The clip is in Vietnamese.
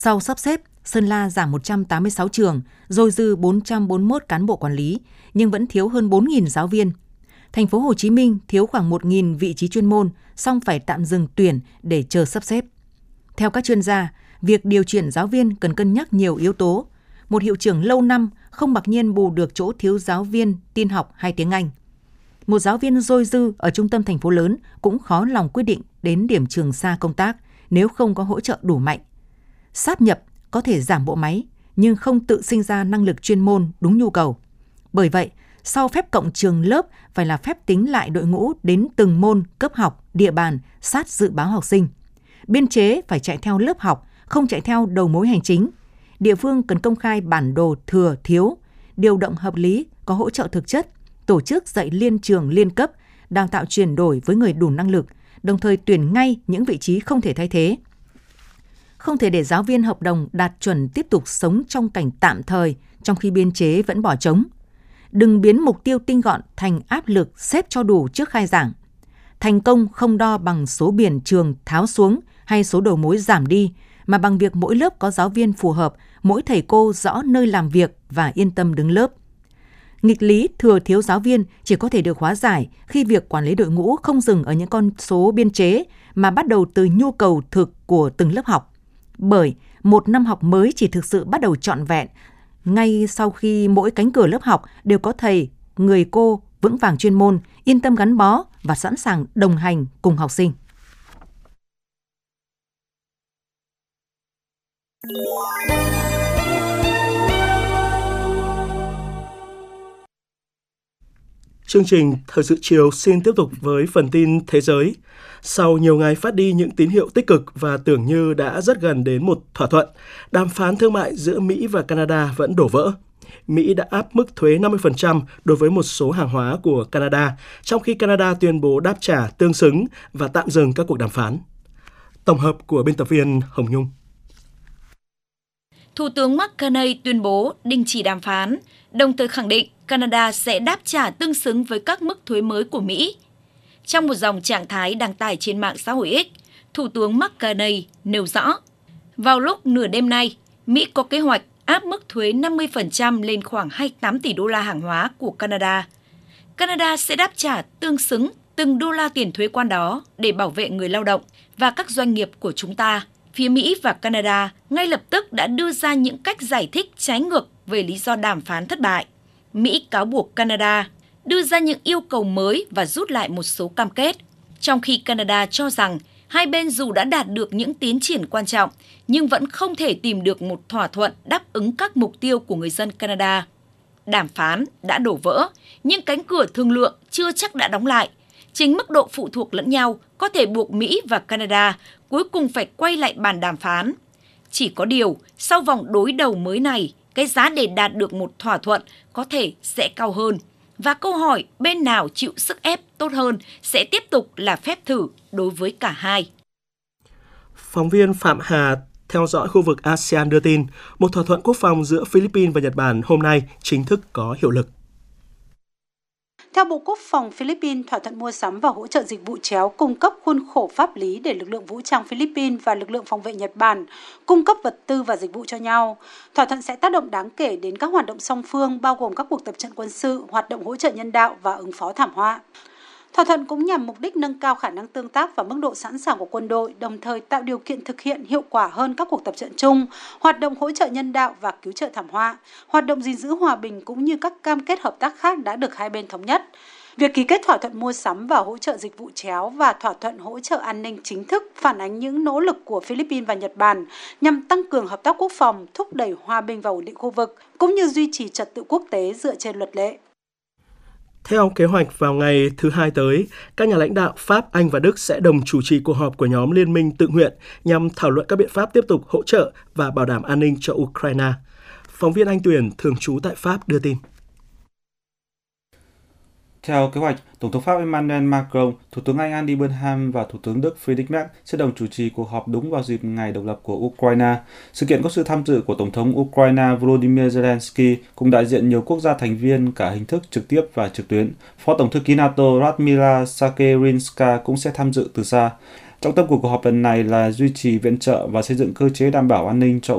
Sau sắp xếp, Sơn La giảm 186 trường, dôi dư 441 cán bộ quản lý, nhưng vẫn thiếu hơn 4.000 giáo viên. Thành phố Hồ Chí Minh thiếu khoảng 1.000 vị trí chuyên môn, song phải tạm dừng tuyển để chờ sắp xếp. Theo các chuyên gia, việc điều chuyển giáo viên cần cân nhắc nhiều yếu tố. Một hiệu trưởng lâu năm không mặc nhiên bù được chỗ thiếu giáo viên tin học hay tiếng Anh. Một giáo viên dôi dư ở trung tâm thành phố lớn cũng khó lòng quyết định đến điểm trường xa công tác nếu không có hỗ trợ đủ mạnh. Sáp nhập có thể giảm bộ máy, nhưng không tự sinh ra năng lực chuyên môn đúng nhu cầu. Bởi vậy, sau phép cộng trường lớp phải là phép tính lại đội ngũ đến từng môn, cấp học, địa bàn, sát dự báo học sinh. Biên chế phải chạy theo lớp học, không chạy theo đầu mối hành chính. Địa phương cần công khai bản đồ thừa thiếu, điều động hợp lý, có hỗ trợ thực chất, tổ chức dạy liên trường liên cấp, đào tạo chuyển đổi với người đủ năng lực, đồng thời tuyển ngay những vị trí không thể thay thế. Không thể để giáo viên hợp đồng đạt chuẩn tiếp tục sống trong cảnh tạm thời trong khi biên chế vẫn bỏ trống. Đừng biến mục tiêu tinh gọn thành áp lực xếp cho đủ trước khai giảng. Thành công không đo bằng số biển trường tháo xuống hay số đầu mối giảm đi, mà bằng việc mỗi lớp có giáo viên phù hợp, mỗi thầy cô rõ nơi làm việc và yên tâm đứng lớp. Nghịch lý thừa thiếu giáo viên chỉ có thể được hóa giải khi việc quản lý đội ngũ không dừng ở những con số biên chế mà bắt đầu từ nhu cầu thực của từng lớp học. Bởi một năm học mới chỉ thực sự bắt đầu trọn vẹn ngay sau khi mỗi cánh cửa lớp học đều có thầy, người cô vững vàng chuyên môn, yên tâm gắn bó và sẵn sàng đồng hành cùng học sinh. Chương trình Thời sự chiều xin tiếp tục với phần tin thế giới. Sau nhiều ngày phát đi những tín hiệu tích cực và tưởng như đã rất gần đến một thỏa thuận, đàm phán thương mại giữa Mỹ và Canada vẫn đổ vỡ. Mỹ đã áp mức thuế 50% đối với một số hàng hóa của Canada, trong khi Canada tuyên bố đáp trả tương xứng và tạm dừng các cuộc đàm phán. Tổng hợp của biên tập viên Hồng Nhung. Thủ tướng Mark Carney tuyên bố đình chỉ đàm phán, đồng thời khẳng định Canada sẽ đáp trả tương xứng với các mức thuế mới của Mỹ. Trong một dòng trạng thái đăng tải trên mạng xã hội X, Thủ tướng Mark Carney nêu rõ, vào lúc nửa đêm nay, Mỹ có kế hoạch áp mức thuế 50% lên khoảng 28 tỷ đô la hàng hóa của Canada. Canada sẽ đáp trả tương xứng từng đô la tiền thuế quan đó để bảo vệ người lao động và các doanh nghiệp của chúng ta. Phía Mỹ và Canada ngay lập tức đã đưa ra những cách giải thích trái ngược về lý do đàm phán thất bại. Mỹ cáo buộc Canada đưa ra những yêu cầu mới và rút lại một số cam kết, trong khi Canada cho rằng hai bên dù đã đạt được những tiến triển quan trọng nhưng vẫn không thể tìm được một thỏa thuận đáp ứng các mục tiêu của người dân Canada. Đàm phán đã đổ vỡ, nhưng cánh cửa thương lượng chưa chắc đã đóng lại. Chính mức độ phụ thuộc lẫn nhau có thể buộc Mỹ và Canada cuối cùng phải quay lại bàn đàm phán. Chỉ có điều, sau vòng đối đầu mới này, cái giá để đạt được một thỏa thuận có thể sẽ cao hơn. Và câu hỏi bên nào chịu sức ép tốt hơn sẽ tiếp tục là phép thử đối với cả hai. Phóng viên Phạm Hà theo dõi khu vực ASEAN đưa tin, một thỏa thuận quốc phòng giữa Philippines và Nhật Bản hôm nay chính thức có hiệu lực. Theo Bộ Quốc phòng Philippines, thỏa thuận mua sắm và hỗ trợ dịch vụ chéo cung cấp khuôn khổ pháp lý để lực lượng vũ trang Philippines và lực lượng phòng vệ Nhật Bản cung cấp vật tư và dịch vụ cho nhau. Thỏa thuận sẽ tác động đáng kể đến các hoạt động song phương, bao gồm các cuộc tập trận quân sự, hoạt động hỗ trợ nhân đạo và ứng phó thảm họa. Thỏa thuận cũng nhằm mục đích nâng cao khả năng tương tác và mức độ sẵn sàng của quân đội, đồng thời tạo điều kiện thực hiện hiệu quả hơn các cuộc tập trận chung, hoạt động hỗ trợ nhân đạo và cứu trợ thảm họa, hoạt động gìn giữ hòa bình cũng như các cam kết hợp tác khác đã được hai bên thống nhất. Việc ký kết thỏa thuận mua sắm và hỗ trợ dịch vụ chéo và thỏa thuận hỗ trợ an ninh chính thức phản ánh những nỗ lực của Philippines và Nhật Bản nhằm tăng cường hợp tác quốc phòng, thúc đẩy hòa bình và ổn định khu vực, cũng như duy trì trật tự quốc tế dựa trên luật lệ. Theo kế hoạch, vào ngày thứ Hai tới, các nhà lãnh đạo Pháp, Anh và Đức sẽ đồng chủ trì cuộc họp của nhóm Liên minh tự nguyện nhằm thảo luận các biện pháp tiếp tục hỗ trợ và bảo đảm an ninh cho Ukraine. Phóng viên Anh Tuyền, thường trú tại Pháp đưa tin. Theo kế hoạch, Tổng thống Pháp Emmanuel Macron, Thủ tướng Anh Andy Burnham và Thủ tướng Đức Friedrich Merz sẽ đồng chủ trì cuộc họp đúng vào dịp ngày độc lập của Ukraine. Sự kiện có sự tham dự của Tổng thống Ukraine Volodymyr Zelensky cùng đại diện nhiều quốc gia thành viên cả hình thức trực tiếp và trực tuyến. Phó Tổng thư ký NATO Radmila Sakerinska cũng sẽ tham dự từ xa. Trọng tâm của cuộc họp lần này là duy trì viện trợ và xây dựng cơ chế đảm bảo an ninh cho